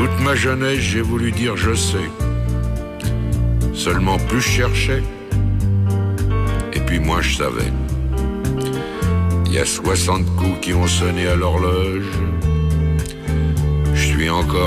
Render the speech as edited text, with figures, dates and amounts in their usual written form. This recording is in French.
Toute ma jeunesse, j'ai voulu dire je sais. Seulement plus je cherchais, et puis moins je savais. Il y a 60 coups qui ont sonné à l'horloge. Je suis encore